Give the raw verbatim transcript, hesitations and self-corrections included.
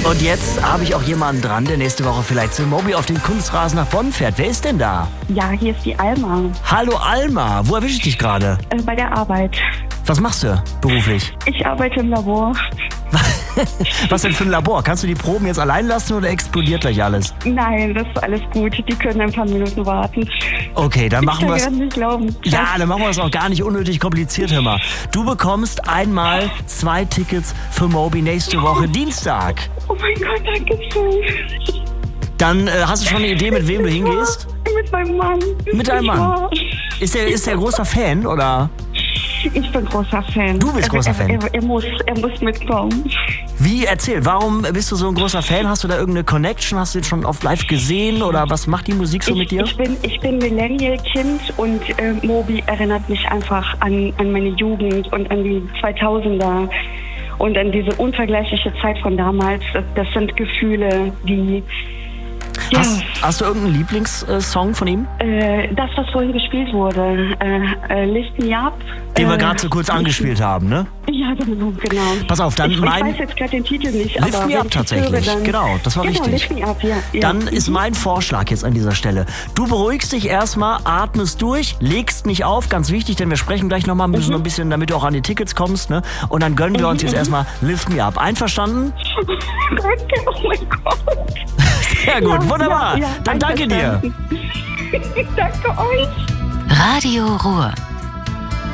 Und jetzt habe ich auch jemanden dran, der nächste Woche vielleicht zu Moby auf den Kunstrasen nach Bonn fährt. Wer ist denn da? Ja, hier ist die Alma. Hallo Alma, wo erwische ich dich gerade? Äh, bei der Arbeit. Was machst du beruflich? Ich arbeite im Labor. Was denn für ein Labor? Kannst du die Proben jetzt allein lassen oder explodiert gleich alles? Nein, das ist alles gut. Die können ein paar Minuten warten. Okay, dann machen wir es. Ich kann nicht glauben. Ja, dann machen wir es auch gar nicht unnötig kompliziert, hör mal. Du bekommst einmal zwei Tickets für Moby nächste Woche Dienstag. Oh mein Gott, danke schön. Dann äh, hast du schon eine Idee, mit wem du hingehst? Mit meinem Mann. Mit deinem Mann? Ja. Ist der, ist der großer Fan, oder? Ich bin großer Fan. Du bist großer er, Fan? Er, er, muss, er muss mitkommen. Wie? Erzähl, warum bist du so ein großer Fan? Hast du da irgendeine Connection? Hast du den schon oft live gesehen? Oder was macht die Musik so ich, mit dir? Ich bin, ich bin Millennial-Kind und äh, Moby erinnert mich einfach an, an meine Jugend und an die zweitausender und an diese unvergleichliche Zeit von damals. Das, das sind Gefühle, die... Ja. Hast, hast du irgendeinen Lieblingssong von ihm? Äh, das, was vorhin gespielt wurde, äh, äh, Lift Me Up. Den wir äh, gerade so kurz angespielt haben, ne? Ja, genau, genau. Pass auf, dann ich, mein... Ich weiß jetzt gerade den Titel nicht, Lift aber... Me Up tatsächlich, höre, dann, genau, das war genau, richtig. Lift Me Up, ja. ja. Dann ist Mhm. mein Vorschlag jetzt an dieser Stelle. Du beruhigst dich erstmal, atmest durch, legst nicht auf, ganz wichtig, denn wir sprechen gleich nochmal, müssen Mhm. noch ein bisschen, damit du auch an die Tickets kommst, ne? Und dann gönnen wir uns jetzt erstmal Lift Me Up. Einverstanden? Danke, oh mein Gott. Sehr gut, Ja, wunderbar. ja, ja, Dann danke dir. Danke euch. Radio Ruhr.